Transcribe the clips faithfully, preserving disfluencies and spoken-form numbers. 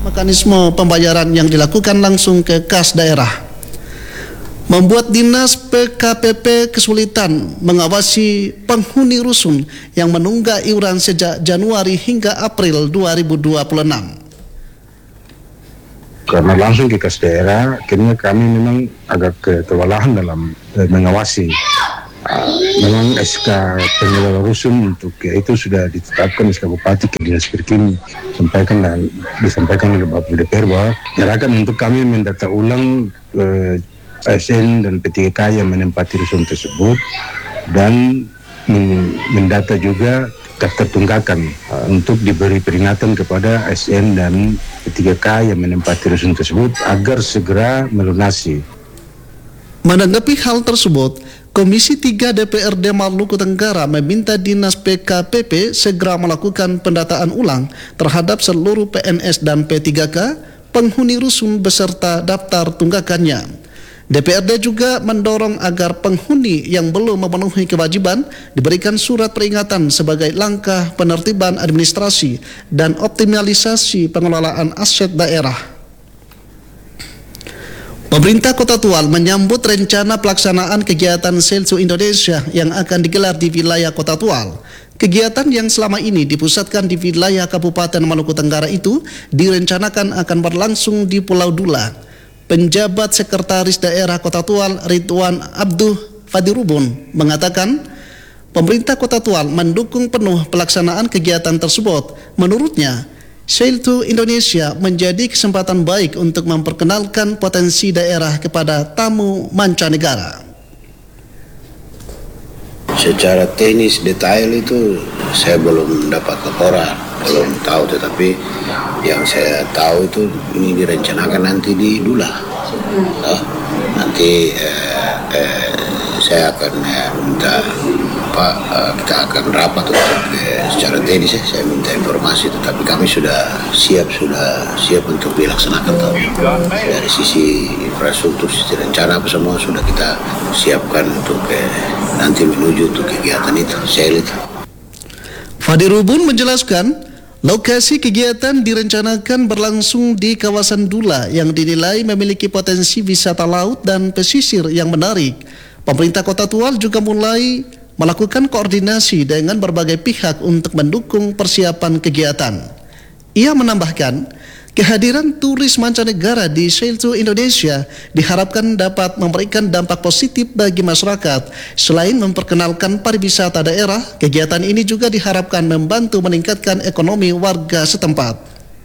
Mekanisme pembayaran yang dilakukan langsung ke kas daerah membuat Dinas P K P P kesulitan mengawasi penghuni rusun yang menunggak iuran sejak Januari hingga April dua ribu dua puluh enam. Karena langsung ke kas daerah, akhirnya kami memang agak kewalahan dalam eh, mengawasi. Uh, memang S K pengelola rusun untuk ya, itu sudah ditetapkan S K Bupati ke Dinas Perkim sampaikan dan disampaikan oleh Bapak D P R bahwa gerakan untuk kami mendata ulang uh, A S N dan P tiga K yang menempati rusun tersebut dan men mendata juga daftar tunggakan uh, untuk diberi peringatan kepada A S N dan P tiga K yang menempati rusun tersebut agar segera melunasi. Menanggapi hal tersebut, Komisi tiga D P R D Maluku Tenggara meminta Dinas P K P P segera melakukan pendataan ulang terhadap seluruh P N S dan P tiga K penghuni rusun beserta daftar tunggakannya. D P R D juga mendorong agar penghuni yang belum memenuhi kewajiban diberikan surat peringatan sebagai langkah penertiban administrasi dan optimalisasi pengelolaan aset daerah. Pemerintah Kota Tual menyambut rencana pelaksanaan kegiatan Sail to Indonesia yang akan digelar di wilayah Kota Tual. Kegiatan yang selama ini dipusatkan di wilayah Kabupaten Maluku Tenggara itu direncanakan akan berlangsung di Pulau Dula. Penjabat Sekretaris Daerah Kota Tual Ridwan Abduh Fadirubun mengatakan pemerintah Kota Tual mendukung penuh pelaksanaan kegiatan tersebut. Menurutnya, Sail to Indonesia menjadi kesempatan baik untuk memperkenalkan potensi daerah kepada tamu mancanegara. Secara teknis detail itu saya belum dapat laporan, belum tahu, tetapi yang saya tahu itu ini direncanakan nanti di Dula. Nah, nanti eh, eh, saya akan eh, minta Pak, eh, kita akan rapat untuk eh, secara teknis ya, saya minta informasi, tetapi kami sudah siap sudah siap untuk dilaksanakan tahu. Dari sisi infrastruktur, sisi rencana apa semua sudah kita siapkan untuk eh, nanti menuju untuk kegiatan itu, sel itu. Fadirubun menjelaskan lokasi kegiatan direncanakan berlangsung di kawasan Dula yang dinilai memiliki potensi wisata laut dan pesisir yang menarik. Pemerintah Kota Tual juga mulai melakukan koordinasi dengan berbagai pihak untuk mendukung persiapan kegiatan. Ia menambahkan, kehadiran turis mancanegara di Sail to Indonesia diharapkan dapat memberikan dampak positif bagi masyarakat. Selain memperkenalkan pariwisata daerah, kegiatan ini juga diharapkan membantu meningkatkan ekonomi warga setempat.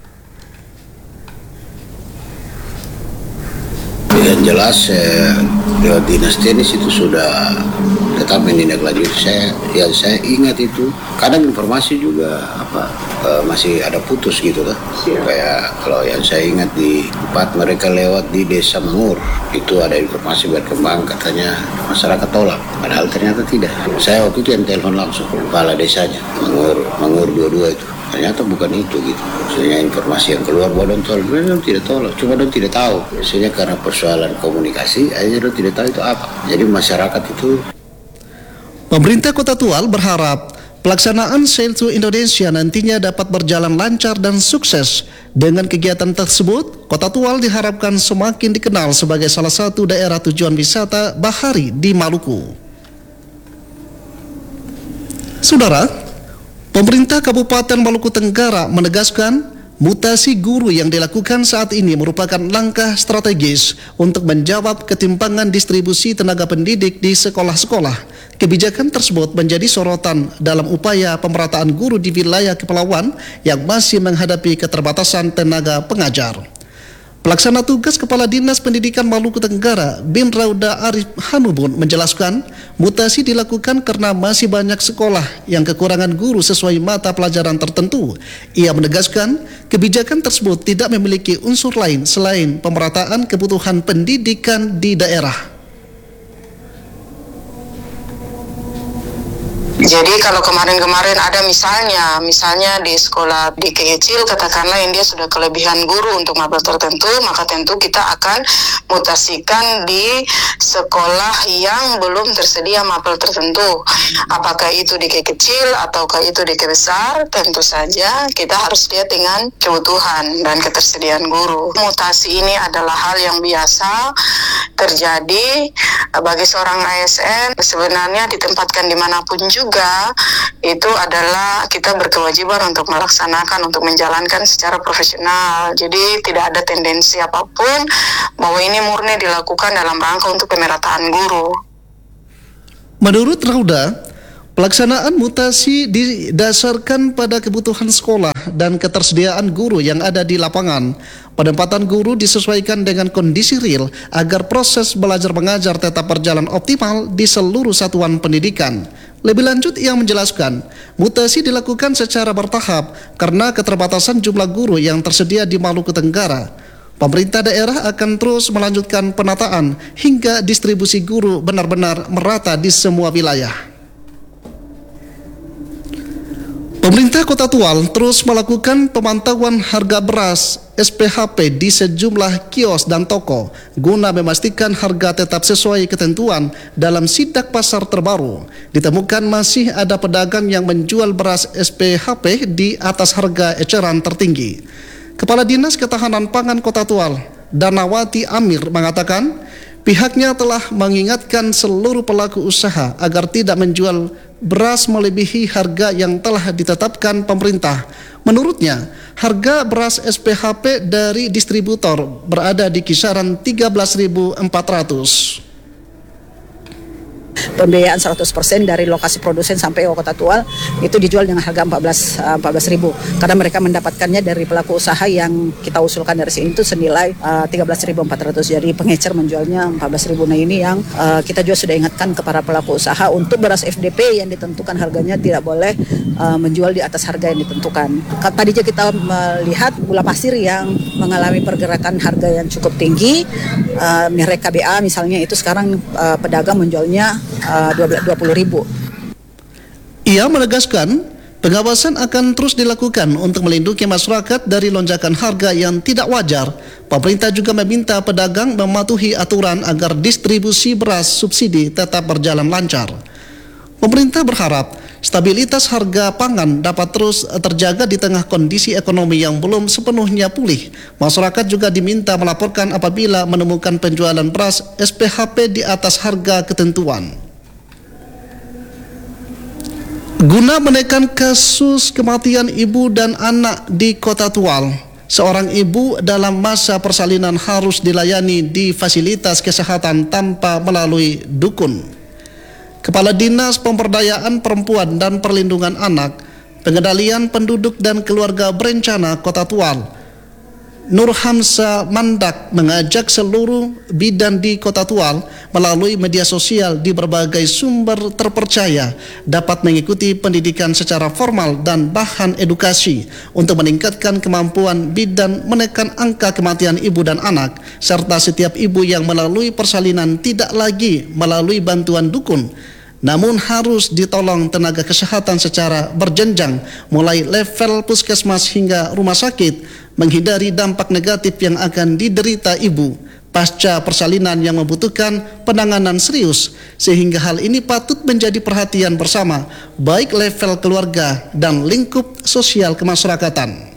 Yang jelas eh, dinas teknis itu sudah tetap menindaklanjuti. Saya yang saya ingat itu kadang informasi juga apa eh, masih ada putus gitu kan. Kayak kalau yang saya ingat di tempat mereka lewat di Desa Mangur itu ada informasi berkembang katanya masyarakat tolak, padahal ternyata tidak. Saya waktu itu yang telepon langsung kepala desanya Mangur Mangur dua-dua itu. Ternyata bukan itu gitu. Maksudnya informasi yang keluar bahwa don tolak, don tidak tolak, cuma don tidak tahu. Maksudnya karena persoalan komunikasi, akhirnya don tidak tahu itu apa. Jadi masyarakat itu. Pemerintah Kota Tual berharap pelaksanaan Sail to Indonesia nantinya dapat berjalan lancar dan sukses. Dengan kegiatan tersebut, Kota Tual diharapkan semakin dikenal sebagai salah satu daerah tujuan wisata bahari di Maluku. Saudara, pemerintah Kabupaten Maluku Tenggara menegaskan mutasi guru yang dilakukan saat ini merupakan langkah strategis untuk menjawab ketimpangan distribusi tenaga pendidik di sekolah-sekolah. Kebijakan tersebut menjadi sorotan dalam upaya pemerataan guru di wilayah Kepulauan yang masih menghadapi keterbatasan tenaga pengajar. Pelaksana tugas Kepala Dinas Pendidikan Maluku Tenggara, Bin Rauda Arif Hanubun menjelaskan, mutasi dilakukan karena masih banyak sekolah yang kekurangan guru sesuai mata pelajaran tertentu. Ia menegaskan, kebijakan tersebut tidak memiliki unsur lain selain pemerataan kebutuhan pendidikan di daerah. Jadi kalau kemarin-kemarin ada misalnya, misalnya di sekolah di kecil katakanlah yang dia sudah kelebihan guru untuk mapel tertentu, maka tentu kita akan mutasikan di sekolah yang belum tersedia mapel tertentu. Apakah itu di kecil ataukah itu di besar, tentu saja kita harus lihat dengan kebutuhan dan ketersediaan guru. Mutasi ini adalah hal yang biasa terjadi bagi seorang A S N. Sebenarnya ditempatkan dimanapun juga juga itu adalah kita berkewajiban untuk melaksanakan, untuk menjalankan secara profesional. Jadi tidak ada tendensi apapun bahwa ini murni dilakukan dalam rangka untuk pemerataan guru. Menurut Rauda, pelaksanaan mutasi didasarkan pada kebutuhan sekolah dan ketersediaan guru yang ada di lapangan. Penempatan guru disesuaikan dengan kondisi real agar proses belajar mengajar tetap berjalan optimal di seluruh satuan pendidikan. Lebih lanjut ia menjelaskan, mutasi dilakukan secara bertahap karena keterbatasan jumlah guru yang tersedia di Maluku Tenggara. Pemerintah daerah akan terus melanjutkan penataan hingga distribusi guru benar-benar merata di semua wilayah. Pemerintah Kota Tual terus melakukan pemantauan harga beras S P H P di sejumlah kios dan toko guna memastikan harga tetap sesuai ketentuan dalam sidak pasar terbaru. Ditemukan masih ada pedagang yang menjual beras S P H P di atas harga eceran tertinggi. Kepala Dinas Ketahanan Pangan Kota Tual, Danawati Amir, mengatakan pihaknya telah mengingatkan seluruh pelaku usaha agar tidak menjual beras melebihi harga yang telah ditetapkan pemerintah. Menurutnya, harga beras S P H P dari distributor berada di kisaran tiga belas ribu empat ratus. Pembiayaan seratus persen dari lokasi produsen sampai ke Kota Tual itu dijual dengan harga empat belas ribu karena mereka mendapatkannya dari pelaku usaha yang kita usulkan dari sini itu senilai uh, tiga belas ribu empat ratus. Jadi pengecer menjualnya empat belas ribu. Nah ini yang uh, kita juga sudah ingatkan kepada pelaku usaha untuk beras F D P yang ditentukan harganya tidak boleh uh, menjual di atas harga yang ditentukan. Tadi aja kita melihat gula pasir yang mengalami pergerakan harga yang cukup tinggi, uh, merek K B A misalnya itu sekarang uh, pedagang menjualnya Uh, dua puluh ribu. Ia menegaskan pengawasan akan terus dilakukan untuk melindungi masyarakat dari lonjakan harga yang tidak wajar. Pemerintah juga meminta pedagang mematuhi aturan agar distribusi beras subsidi tetap berjalan lancar. Pemerintah berharap stabilitas harga pangan dapat terus terjaga di tengah kondisi ekonomi yang belum sepenuhnya pulih. Masyarakat juga diminta melaporkan apabila menemukan penjualan beras S P H P di atas harga ketentuan. Guna menekan kasus kematian ibu dan anak di Kota Tual, seorang ibu dalam masa persalinan harus dilayani di fasilitas kesehatan tanpa melalui dukun. Kepala Dinas Pemberdayaan Perempuan dan Perlindungan Anak, Pengendalian Penduduk dan Keluarga Berencana Kota Tual, Nur Hamsa Mandak, mengajak seluruh bidan di Kota Tual melalui media sosial di berbagai sumber terpercaya dapat mengikuti pendidikan secara formal dan bahan edukasi untuk meningkatkan kemampuan bidan menekan angka kematian ibu dan anak, serta setiap ibu yang melalui persalinan tidak lagi melalui bantuan dukun, namun harus ditolong tenaga kesehatan secara berjenjang mulai level puskesmas hingga rumah sakit, menghindari dampak negatif yang akan diderita ibu pasca persalinan yang membutuhkan penanganan serius, sehingga hal ini patut menjadi perhatian bersama baik level keluarga dan lingkup sosial kemasyarakatan.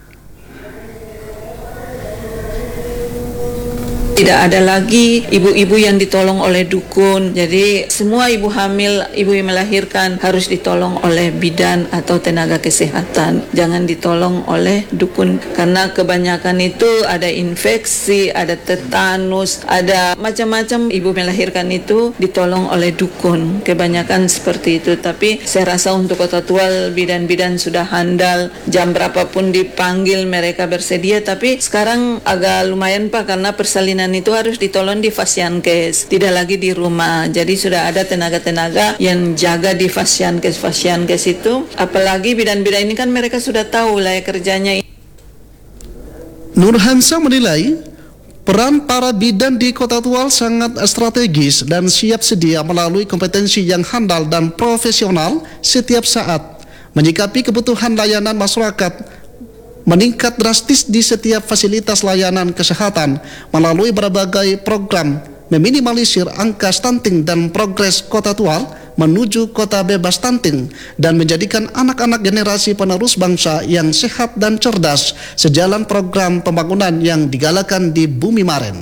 Tidak ada lagi ibu-ibu yang ditolong oleh dukun. Jadi semua ibu hamil, ibu yang melahirkan harus ditolong oleh bidan atau tenaga kesehatan. Jangan ditolong oleh dukun karena kebanyakan itu ada infeksi, ada tetanus, ada macam-macam. Ibu melahirkan itu ditolong oleh dukun. Kebanyakan seperti itu. Tapi saya rasa untuk Kota Tual bidan-bidan sudah handal. Jam berapapun dipanggil mereka bersedia. Tapi sekarang agak lumayan Pak karena persalinan itu harus ditolong di Fasiankes, tidak lagi di rumah. Jadi sudah ada tenaga-tenaga yang jaga di Fasiankes Fasiankes itu. Apalagi bidan-bidan ini kan mereka sudah tahu lah ya kerjanya. Nur Hansa menilai Peran para bidan di Kota Tual sangat strategis dan siap sedia melalui kompetensi yang handal dan profesional setiap saat menyikapi kebutuhan layanan masyarakat meningkat drastis di setiap fasilitas layanan kesehatan melalui berbagai program meminimalisir angka stunting dan progres Kota Tual menuju kota bebas stunting dan menjadikan anak-anak generasi penerus bangsa yang sehat dan cerdas sejalan program pembangunan yang digalakan di Bumi Maren.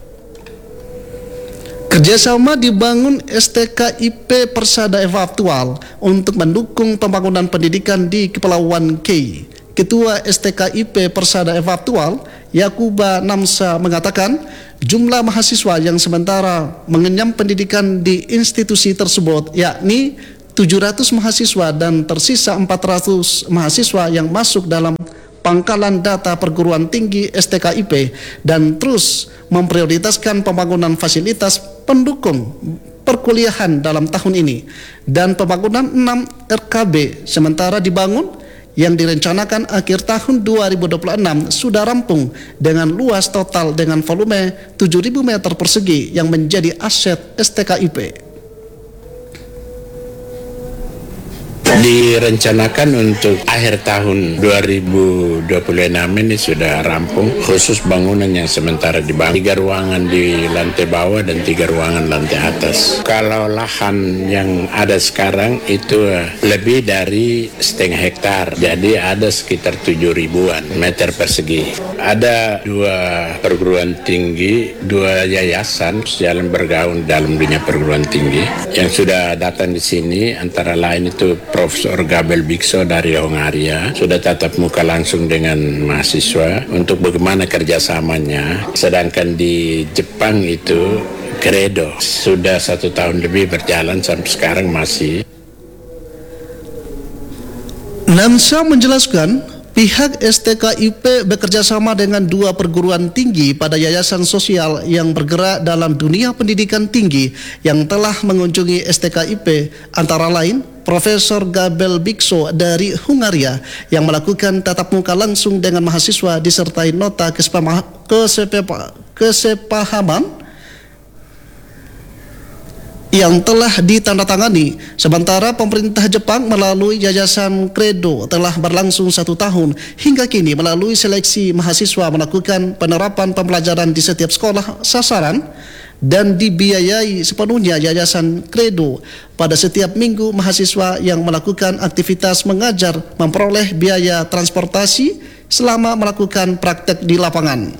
Kerjasama dibangun S T K I P Persada Eva Tual untuk mendukung pembangunan pendidikan di Kepulauan Kei. Ketua S T K I P Persada Eva Tual, Yakuba Namsa mengatakan jumlah mahasiswa yang sementara mengenyam pendidikan di institusi tersebut yakni tujuh ratus mahasiswa dan tersisa empat ratus mahasiswa yang masuk dalam pangkalan data perguruan tinggi S T K I P dan terus memprioritaskan pembangunan fasilitas pendukung perkuliahan dalam tahun ini dan pembangunan enam R K B sementara dibangun yang direncanakan akhir tahun dua ribu dua puluh enam sudah rampung dengan luas total dengan volume tujuh ribu meter persegi yang menjadi aset S T K I P. Direncanakan untuk akhir tahun dua ribu dua puluh enam ini sudah rampung, khusus bangunan yang sementara dibangun. Tiga ruangan di lantai bawah dan tiga ruangan lantai atas. Kalau lahan yang ada sekarang itu lebih dari setengah hektar, jadi ada sekitar tujuh ribuan meter persegi. Ada dua perguruan tinggi, dua yayasan jalan bergaul dalam dunia perguruan tinggi yang sudah datang di sini, antara lain itu Profesor Gabel Bikso dari Hongaria sudah tatap muka langsung dengan mahasiswa untuk bagaimana kerjasamanya. Sedangkan di Jepang itu Credo sudah satu tahun lebih berjalan sampai sekarang masih. Namsa menjelaskan pihak S T K I P bekerjasama dengan dua perguruan tinggi pada yayasan sosial yang bergerak dalam dunia pendidikan tinggi yang telah mengunjungi S T K I P, antara lain Profesor Gabel Bikso dari Hungaria yang melakukan tatap muka langsung dengan mahasiswa disertai nota kesepama, kesepa, kesepahaman yang telah ditandatangani. Sementara pemerintah Jepang melalui Yayasan Credo telah berlangsung satu tahun hingga kini melalui seleksi mahasiswa melakukan penerapan pembelajaran di setiap sekolah sasaran dan dibiayai sepenuhnya Yayasan Credo. Pada setiap minggu mahasiswa yang melakukan aktivitas mengajar memperoleh biaya transportasi selama melakukan praktek di lapangan.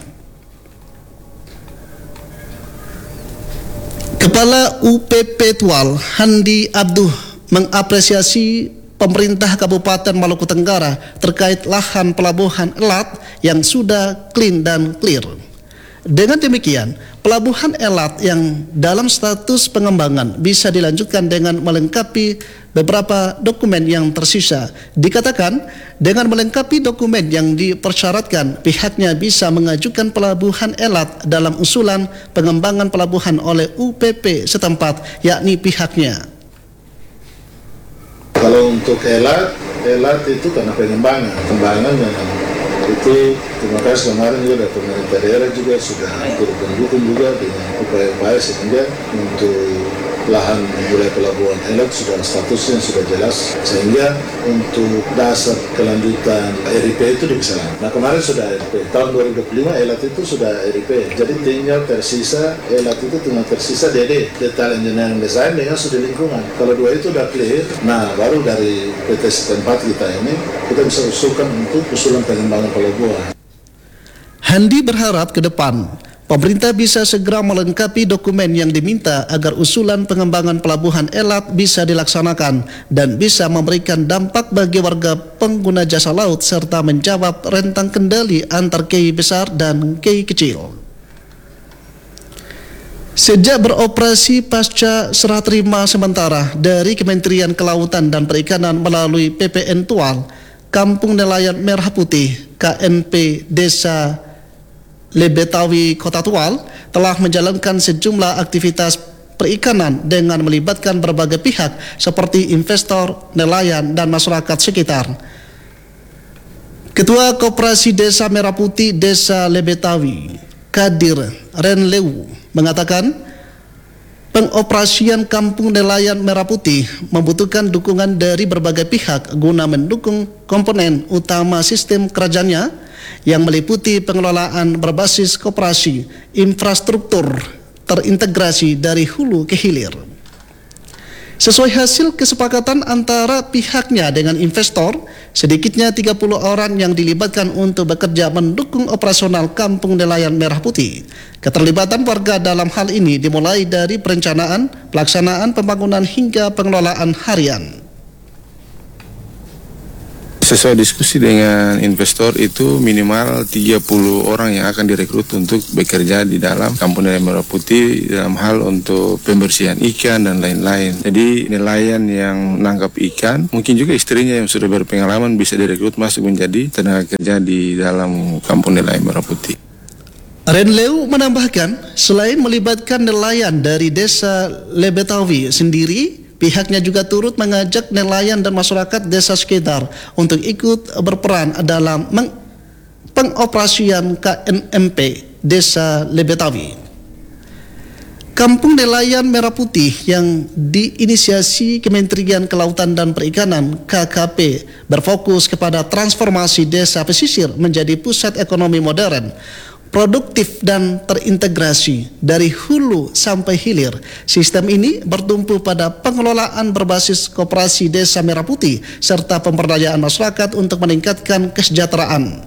Kepala U P P Tual Handi Abduh mengapresiasi pemerintah Kabupaten Maluku Tenggara terkait lahan pelabuhan Elat yang sudah clean dan clear. Dengan demikian, pelabuhan Elat yang dalam status pengembangan bisa dilanjutkan dengan melengkapi beberapa dokumen yang tersisa. Dikatakan, dengan melengkapi dokumen yang dipersyaratkan, pihaknya bisa mengajukan pelabuhan Elat dalam usulan pengembangan pelabuhan oleh U P P setempat, yakni pihaknya. Kalau untuk Elat, Elat itu karena pengembangan, pengembangan yang itu terima kasih kemarin juga dari pemerintah daerah juga sudah turut mendukung juga dengan upaya-upaya sehingga untuk lahan wilayah pelabuhan Elat sudah statusnya sudah jelas sehingga untuk dasar kelanjutan R I P itu bisa. Nah kemarin sudah R I P tahun dua ribu dua puluh lima Elat itu sudah R I P, jadi tinggal tersisa Elat itu tinggal tersisa D D detail engineering design dengan studi lingkungan. Kalau dua itu udah clear, nah baru dari P T setempat kita ini kita bisa usulkan untuk usulan pengembangan pelabuhan. Handi berharap ke depan pemerintah bisa segera melengkapi dokumen yang diminta agar usulan pengembangan pelabuhan Elat bisa dilaksanakan dan bisa memberikan dampak bagi warga pengguna jasa laut serta menjawab rentang kendali antar kei besar dan kei kecil. Sejak beroperasi pasca serah terima sementara dari Kementerian Kelautan dan Perikanan melalui P P N Tual, Kampung Nelayan Merah Putih K N P Desa Lebetawi Kota Tual telah menjalankan sejumlah aktivitas perikanan dengan melibatkan berbagai pihak seperti investor, nelayan, dan masyarakat sekitar. Ketua Koperasi Desa Merah Putih Desa Lebetawi, Kadir Renleu mengatakan pengoperasian Kampung Nelayan Merah Putih membutuhkan dukungan dari berbagai pihak guna mendukung komponen utama sistem kerajaannya yang meliputi pengelolaan berbasis koperasi, infrastruktur terintegrasi dari hulu ke hilir. Sesuai hasil kesepakatan antara pihaknya dengan investor, sedikitnya tiga puluh orang yang dilibatkan untuk bekerja mendukung operasional Kampung Nelayan Merah Putih. Keterlibatan warga dalam hal ini dimulai dari perencanaan, pelaksanaan pembangunan hingga pengelolaan harian. Sesuai diskusi dengan investor itu minimal tiga puluh orang yang akan direkrut untuk bekerja di dalam Kampung Nelayan Merah Putih dalam hal untuk pembersihan ikan dan lain-lain. Jadi nelayan yang menangkap ikan, mungkin juga istrinya yang sudah berpengalaman bisa direkrut masuk menjadi tenaga kerja di dalam Kampung Nelayan Merah Putih. Renleu menambahkan, selain melibatkan nelayan dari desa Lebetawi sendiri, pihaknya juga turut mengajak nelayan dan masyarakat desa sekitar untuk ikut berperan dalam pengoperasian K N M P Desa Lebetawi. Kampung Nelayan Merah Putih yang diinisiasi Kementerian Kelautan dan Perikanan K K P berfokus kepada transformasi desa pesisir menjadi pusat ekonomi modern, produktif dan terintegrasi dari hulu sampai hilir. Sistem ini bertumpu pada pengelolaan berbasis koperasi Desa Merah Putih serta pemberdayaan masyarakat untuk meningkatkan kesejahteraan.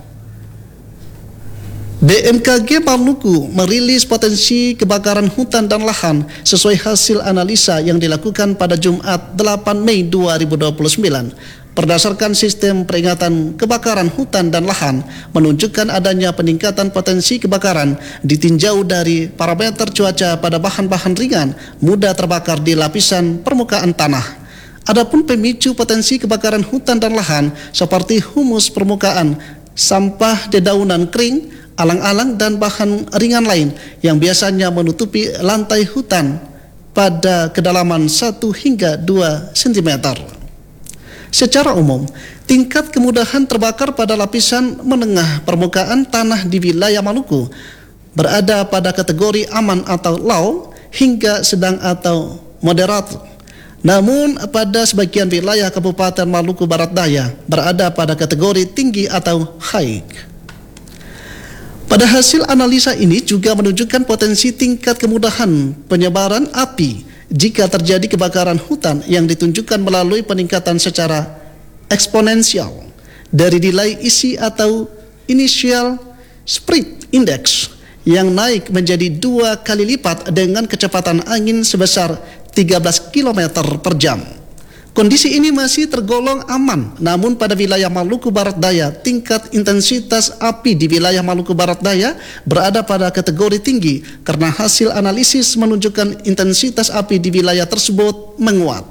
B M K G Maluku merilis potensi kebakaran hutan dan lahan sesuai hasil analisa yang dilakukan pada Jumat delapan Mei dua ribu dua puluh sembilan. Berdasarkan sistem peringatan kebakaran hutan dan lahan menunjukkan adanya peningkatan potensi kebakaran ditinjau dari parameter cuaca pada bahan-bahan ringan mudah terbakar di lapisan permukaan tanah. Adapun pemicu potensi kebakaran hutan dan lahan seperti humus permukaan, sampah dedaunan kering, alang-alang dan bahan ringan lain yang biasanya menutupi lantai hutan pada kedalaman satu hingga dua sentimeter. Secara umum, tingkat kemudahan terbakar pada lapisan menengah permukaan tanah di wilayah Maluku berada pada kategori aman atau low hingga sedang atau moderat. Namun pada sebagian wilayah Kabupaten Maluku Barat Daya berada pada kategori tinggi atau high. Pada hasil analisa ini juga menunjukkan potensi tingkat kemudahan penyebaran api jika terjadi kebakaran hutan yang ditunjukkan melalui peningkatan secara eksponensial dari nilai isi atau initial spread index yang naik menjadi dua kali lipat dengan kecepatan angin sebesar tiga belas kilometer per jam. Kondisi ini masih tergolong aman, namun pada wilayah Maluku Barat Daya, tingkat intensitas api di wilayah Maluku Barat Daya berada pada kategori tinggi karena hasil analisis menunjukkan intensitas api di wilayah tersebut menguat.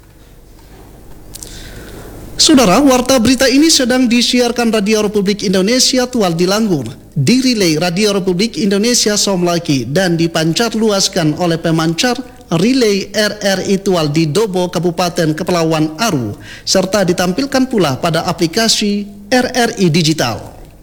Saudara, warta berita ini sedang disiarkan Radio Republik Indonesia Tual di Langgur, direlay Radio Republik Indonesia Somlaki dan dipancar luaskan oleh pemancar relay R R I Tual di Dobo, Kabupaten Kepulauan Aru, serta ditampilkan pula pada aplikasi R R I Digital.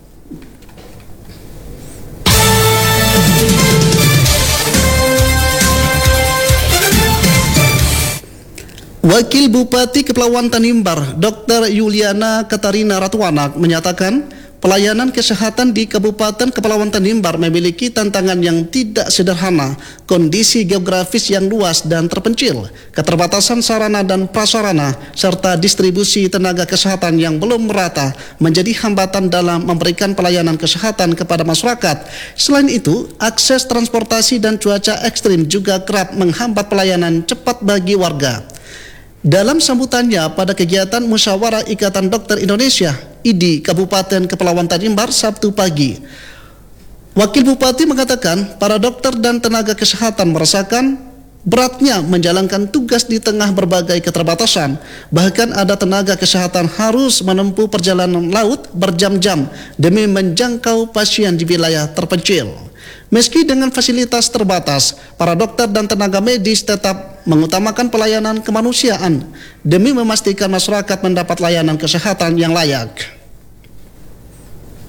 Wakil Bupati Kepulauan Tanimbar, Dokter Yuliana Katarina Ratuanak menyatakan pelayanan kesehatan di Kabupaten Kepulauan Tanimbar memiliki tantangan yang tidak sederhana, kondisi geografis yang luas dan terpencil, keterbatasan sarana dan prasarana, serta distribusi tenaga kesehatan yang belum merata menjadi hambatan dalam memberikan pelayanan kesehatan kepada masyarakat. Selain itu, akses transportasi dan cuaca ekstrim juga kerap menghambat pelayanan cepat bagi warga. Dalam sambutannya pada kegiatan Musyawarah Ikatan Dokter Indonesia I D I Kabupaten Kepulauan Tanimbar Sabtu pagi, Wakil Bupati mengatakan para dokter dan tenaga kesehatan merasakan beratnya menjalankan tugas di tengah berbagai keterbatasan. Bahkan ada tenaga kesehatan harus menempuh perjalanan laut berjam-jam demi menjangkau pasien di wilayah terpencil. Meski dengan fasilitas terbatas, para dokter dan tenaga medis tetap mengutamakan pelayanan kemanusiaan demi memastikan masyarakat mendapat layanan kesehatan yang layak.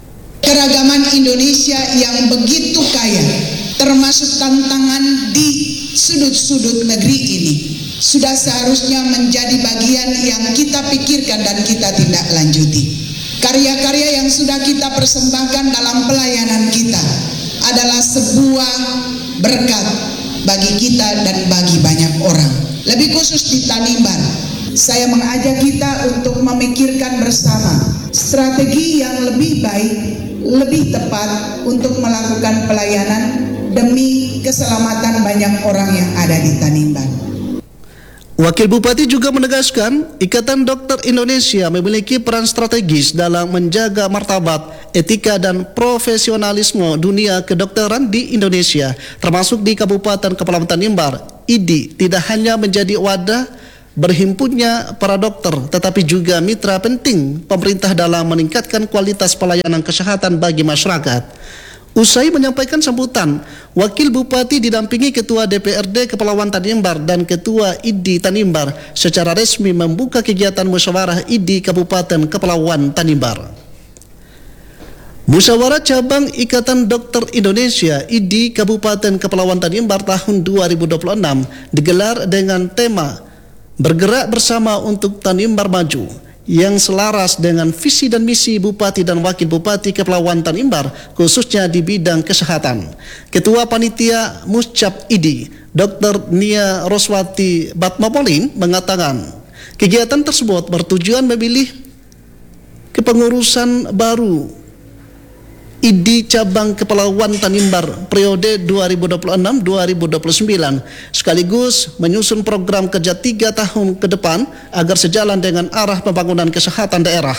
keragaman Indonesia yang begitu kaya, termasuk tantangan di sudut-sudut negeri ini, sudah seharusnya menjadi bagian yang kita pikirkan dan kita tindak lanjuti. Karya-karya yang sudah kita persembahkan dalam pelayanan kita adalah sebuah berkat bagi kita dan bagi banyak orang. Lebih khusus di Tanimbar, saya mengajak kita untuk memikirkan bersama strategi yang lebih baik, lebih tepat untuk melakukan pelayanan demi keselamatan banyak orang yang ada di Tanimbar. Wakil Bupati juga menegaskan Ikatan Dokter Indonesia memiliki peran strategis dalam menjaga martabat, etika dan profesionalisme dunia kedokteran di Indonesia, termasuk di Kabupaten Kepulauan Tanimbar. I D I tidak hanya menjadi wadah berhimpunnya para dokter, tetapi juga mitra penting pemerintah dalam meningkatkan kualitas pelayanan kesehatan bagi masyarakat. Usai menyampaikan sambutan, Wakil Bupati didampingi Ketua D P R D Kepulauan Tanimbar dan Ketua I D I Tanimbar secara resmi membuka kegiatan musyawarah I D I Kabupaten Kepulauan Tanimbar. Musyawarah Cabang Ikatan Dokter Indonesia I D I Kabupaten Kepulauan Tanimbar tahun dua ribu dua puluh enam digelar dengan tema Bergerak Bersama untuk Tanimbar Maju, yang selaras dengan visi dan misi Bupati dan Wakil Bupati Kepulauan Tanimbar, khususnya di bidang kesehatan. Ketua Panitia Muscap I D I, Dokter Nia Roswati Batmopolin, mengatakan kegiatan tersebut bertujuan memilih kepengurusan baru I D I Cabang Kepulauan Tanimbar periode dua ribu dua puluh enam sampai dua ribu dua puluh sembilan, sekaligus menyusun program kerja tiga tahun ke depan agar sejalan dengan arah pembangunan kesehatan daerah.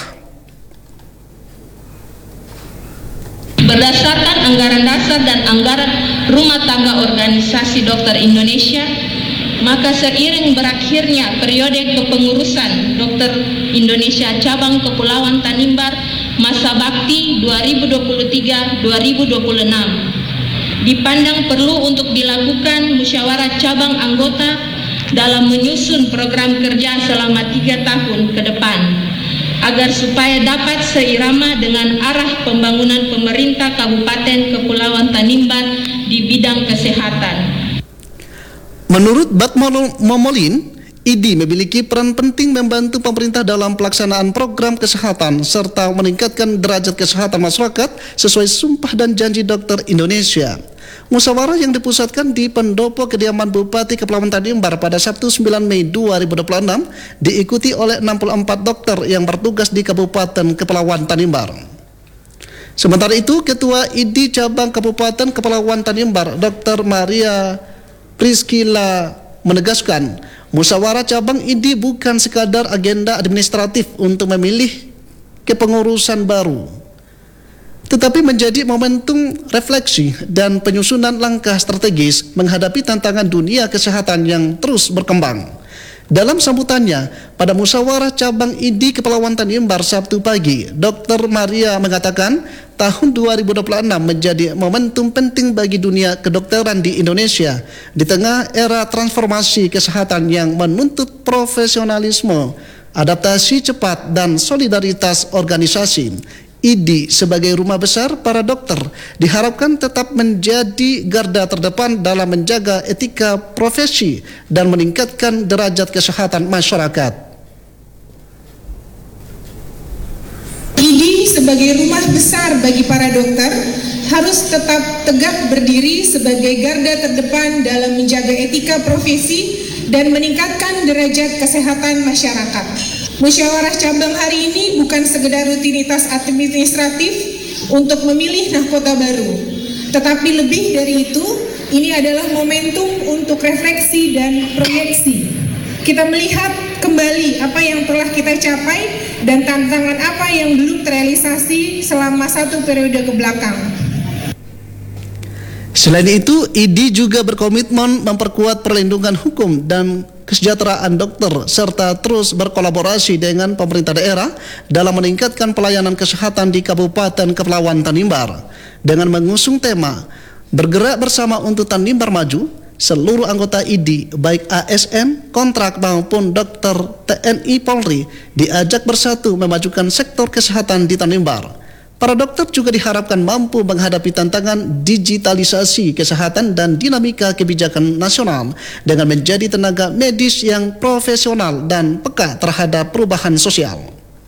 Berdasarkan anggaran dasar dan anggaran rumah tangga organisasi dokter Indonesia, maka seiring berakhirnya periode kepengurusan Dokter Indonesia Cabang Kepulauan Tanimbar masa bakti dua ribu dua puluh tiga sampai dua ribu dua puluh enam, dipandang perlu untuk dilakukan musyawarah cabang anggota dalam menyusun program kerja selama tiga tahun ke depan, agar supaya dapat seirama dengan arah pembangunan pemerintah Kabupaten Kepulauan Tanimbar di bidang kesehatan. Menurut Batmopolin, I D I memiliki peran penting membantu pemerintah dalam pelaksanaan program kesehatan serta meningkatkan derajat kesehatan masyarakat sesuai Sumpah dan Janji Dokter Indonesia. Musyawarah yang dipusatkan di pendopo kediaman Bupati Kepulauan Tanimbar pada Sabtu sembilan Mei dua ribu dua puluh enam diikuti oleh enam puluh empat dokter yang bertugas di Kabupaten Kepulauan Tanimbar. Sementara itu, Ketua I D I Cabang Kabupaten Kepulauan Tanimbar, Dokter Maria Priscilla, menegaskan musyawarah cabang I D I bukan sekadar agenda administratif untuk memilih kepengurusan baru, tetapi menjadi momentum refleksi dan penyusunan langkah strategis menghadapi tantangan dunia kesehatan yang terus berkembang. Dalam sambutannya pada musyawarah cabang I D I Kepulauan Tanimbar Sabtu pagi, Dokter Maria mengatakan tahun dua ribu dua puluh enam menjadi momentum penting bagi dunia kedokteran di Indonesia di tengah era transformasi kesehatan yang menuntut profesionalisme, adaptasi cepat dan solidaritas organisasi. I D I sebagai rumah besar para dokter diharapkan tetap menjadi garda terdepan dalam menjaga etika profesi dan meningkatkan derajat kesehatan masyarakat. I D I sebagai rumah besar bagi para dokter harus tetap tegak berdiri sebagai garda terdepan dalam menjaga etika profesi dan meningkatkan derajat kesehatan masyarakat. Musyawarah cabang hari ini bukan sekedar rutinitas administratif untuk memilih nahkota baru, tetapi lebih dari itu, ini adalah momentum untuk refleksi dan proyeksi. Kita melihat kembali apa yang telah kita capai dan tantangan apa yang belum terrealisasi selama satu periode ke belakang. Selain itu, I D I juga berkomitmen memperkuat perlindungan hukum dan kesejahteraan dokter serta terus berkolaborasi dengan pemerintah daerah dalam meningkatkan pelayanan kesehatan di Kabupaten Kepulauan Tanimbar. Dengan mengusung tema Bergerak Bersama untuk Tanimbar Maju, seluruh anggota I D I baik A S N, kontrak maupun dokter T N I Polri diajak bersatu memajukan sektor kesehatan di Tanimbar. Para dokter juga diharapkan mampu menghadapi tantangan digitalisasi kesehatan dan dinamika kebijakan nasional dengan menjadi tenaga medis yang profesional dan peka terhadap perubahan sosial.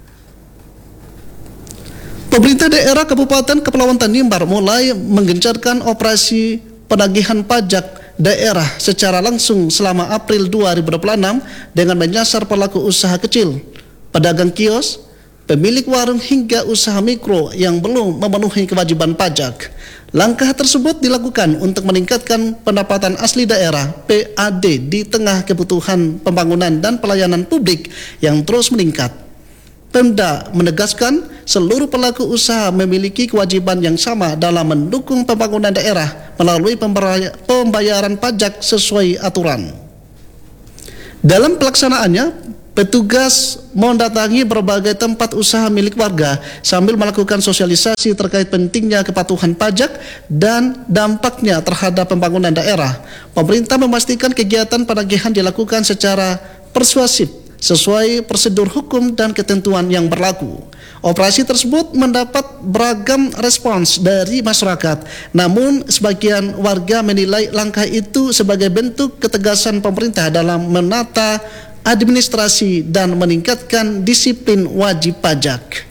Pemerintah daerah Kabupaten Kepulauan Tanimbar mulai menggencarkan operasi penagihan pajak daerah secara langsung selama April dua ribu dua puluh enam dengan menyasar pelaku usaha kecil, pedagang kios, pemilik warung hingga usaha mikro yang belum memenuhi kewajiban pajak. Langkah tersebut dilakukan untuk meningkatkan pendapatan asli daerah P A D di tengah kebutuhan pembangunan dan pelayanan publik yang terus meningkat. Pemda menegaskan seluruh pelaku usaha memiliki kewajiban yang sama dalam mendukung pembangunan daerah melalui pembayaran pajak sesuai aturan. Dalam pelaksanaannya, petugas mendatangi berbagai tempat usaha milik warga sambil melakukan sosialisasi terkait pentingnya kepatuhan pajak dan dampaknya terhadap pembangunan daerah. Pemerintah memastikan kegiatan penagihan dilakukan secara persuasif sesuai prosedur hukum dan ketentuan yang berlaku. Operasi tersebut mendapat beragam respons dari masyarakat, namun sebagian warga menilai langkah itu sebagai bentuk ketegasan pemerintah dalam menata administrasi dan meningkatkan disiplin wajib pajak.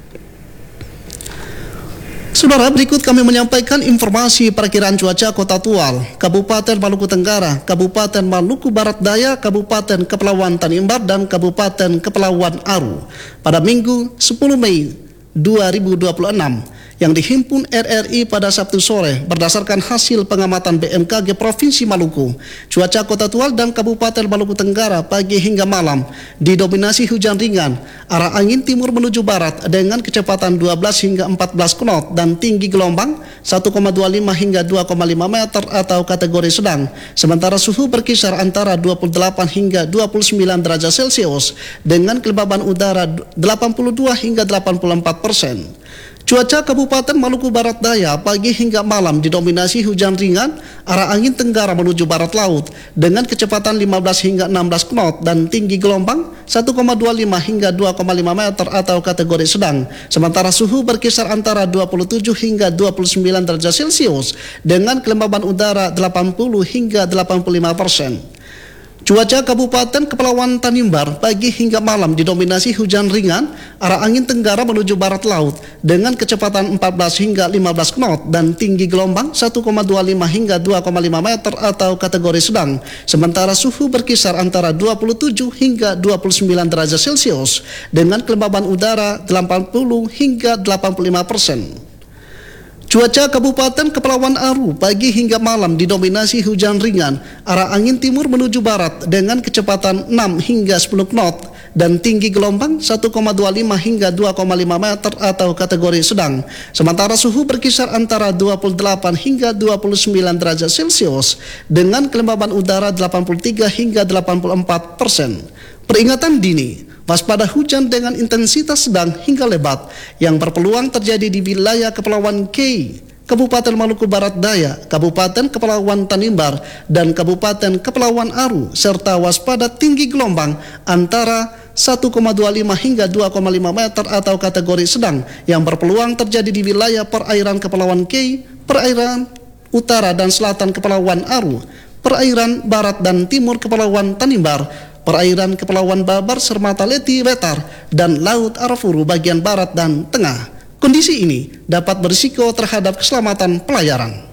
Saudara, berikut kami menyampaikan informasi perakiraan cuaca Kota Tual, Kabupaten Maluku Tenggara, Kabupaten Maluku Barat Daya, Kabupaten Kepulauan Tanimbar, dan Kabupaten Kepulauan Aru pada Minggu sepuluh Mei dua ribu dua puluh enam yang dihimpun R R I pada Sabtu sore berdasarkan hasil pengamatan B M K G Provinsi Maluku. Cuaca Kota Tual dan Kabupaten Maluku Tenggara pagi hingga malam didominasi hujan ringan, arah angin timur menuju barat dengan kecepatan dua belas hingga empat belas knot dan tinggi gelombang satu koma dua lima hingga dua koma lima meter atau kategori sedang. Sementara suhu berkisar antara dua puluh delapan hingga dua puluh sembilan derajat Celcius dengan kelembaban udara delapan puluh dua hingga delapan puluh empat persen. Cuaca Kabupaten Maluku Barat Daya pagi hingga malam didominasi hujan ringan, arah angin tenggara menuju barat laut dengan kecepatan lima belas hingga enam belas knot dan tinggi gelombang satu koma dua lima hingga dua koma lima meter atau kategori sedang. Sementara suhu berkisar antara dua puluh tujuh hingga dua puluh sembilan derajat Celcius dengan kelembaban udara delapan puluh hingga delapan puluh lima persen. Cuaca Kabupaten Kepulauan Tanimbar pagi hingga malam didominasi hujan ringan, arah angin tenggara menuju barat laut dengan kecepatan empat belas hingga lima belas knot dan tinggi gelombang satu koma dua lima hingga dua koma lima meter atau kategori sedang. Sementara suhu berkisar antara dua puluh tujuh hingga dua puluh sembilan derajat Celcius dengan kelembaban udara delapan puluh hingga delapan puluh lima persen. Cuaca Kabupaten Kepulauan Aru pagi hingga malam didominasi hujan ringan, arah angin timur menuju barat dengan kecepatan enam hingga sepuluh knot dan tinggi gelombang satu koma dua lima hingga dua koma lima meter atau kategori sedang. Sementara suhu berkisar antara dua puluh delapan hingga dua puluh sembilan derajat Celcius dengan kelembaban udara delapan puluh tiga hingga delapan puluh empat persen. Peringatan dini, waspada hujan dengan intensitas sedang hingga lebat yang berpeluang terjadi di wilayah Kepulauan K, Kabupaten Maluku Barat Daya, Kabupaten Kepulauan Tanimbar, dan Kabupaten Kepulauan Aru, serta waspada tinggi gelombang antara satu koma dua lima hingga dua koma lima meter atau kategori sedang yang berpeluang terjadi di wilayah perairan Kepulauan K, perairan utara dan selatan Kepulauan Aru, perairan barat dan timur Kepulauan Tanimbar, perairan Kepulauan Babar, Sermata Leti, Wetar, dan Laut Arafuru bagian barat dan tengah. Kondisi ini dapat berisiko terhadap keselamatan pelayaran.